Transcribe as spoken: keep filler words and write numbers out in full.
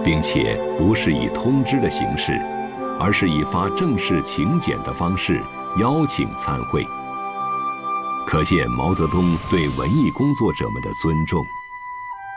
并且不是以通知的形式，而是以发正式请柬的方式邀请参会。可见毛泽东对文艺工作者们的尊重。